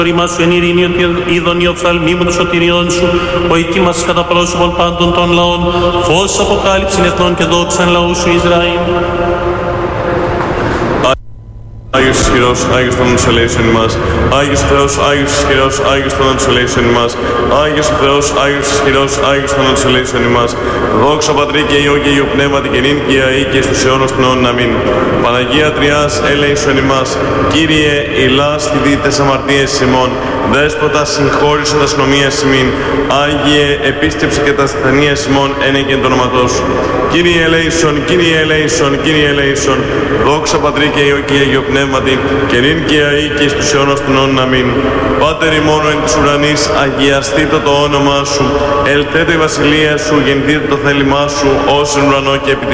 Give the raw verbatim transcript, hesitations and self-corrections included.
Ρημά σου εν ειρήνη, είδον η οφθαλμή μου των σωτηριών σου, ο εκεί μας κατά πρόσωπον πάντων των λαών, φως αποκάλυψην εθνών και δόξαν λαού σου Ισραήλ. Άγιος ισχυρός, Άγιος Θάνατος ελέησον ημάς. Άγιος Θεός, Άγιος ισχυρός, Άγιος Θάνατος ελέησον ημάς. Άγιος Θεός, Άγιος ισχυρός, Άγιος Θάνατος ελέησον ημάς. Δόξα Πατρί και Υιό και Υιό Πνεύματι και νυν και αεί και στους αιώνας των αιώνων. Αμήν. Παναγία Τριάς ελέησον ημάς. Κύριε, ηλάς τη δίτες αμαρτίες ημών. Δέσποτα συγχώρησον τας νομίας ημίν. Άγιε, επίσκεψε και τας ασθενείας ημών ένεκεν το όνοματό σου. Κύριε ελέησον, Κύριε ελέησον, Κύριε ελέησον. Δόξα Πατρί και Υιό και Υιό Πνεύματι και νυν και αεί και εις τους αιώνας των αιώνων. Αμήν. Πάτερ ημών εν της ουρανής, αγιαστήτω το όνομά σου. Ελθέτω η βασιλεία σου, γεννηθήτω το θέλημά σου, ως εν ουρανό και επί